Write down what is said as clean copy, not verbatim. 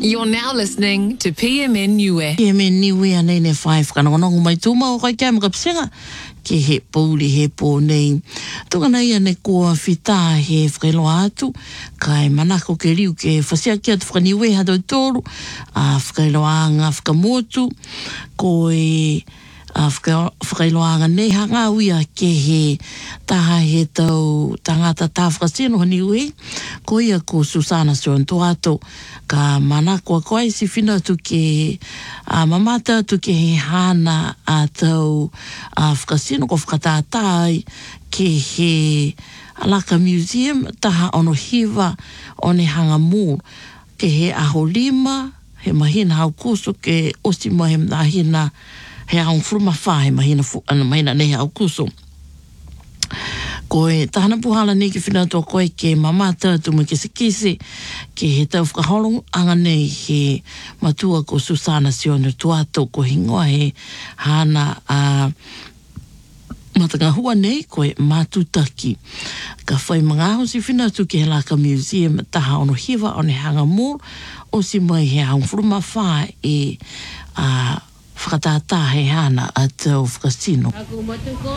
You're now listening to PMN Niue. PMN Niue anei ne 5 kanongonongo mai tuma o kai kia makapisenga ke he pouri he pō nei. Tunga nei ane kua whita he whakailoa atu kai manako ke riu ke whasia kia tu whakaniue hato tōru a whakailoanga whakamotu ko e whakailoanga nei hanga uia ke he taha he tau tangata tā whakasino haniue ko ia ko Susana Siontoato ka manako a koe si whina tu ke mamata tu ke he hana a tau whakasino ko whakatātai ke he Alaka Museum taha ono hiva o ne hanga mō ke he aho lima he mahina hau kuso ke osima he mahina he hau fruma whae mahina nei hau kuso ko e tahana puhala nei ki whina tō koe ke mamata tu me kese ke he tau whakaholong anga nei he matua ko Susana Siontoato ko hingoa he hana matanga hua nei koe matutaki. Ka whai mga aho si whina tu ke he Laka Museum taha ono hiva o ne hanga mō o si mai he hau fruma whae e whakatātā he hana a tau whakasino.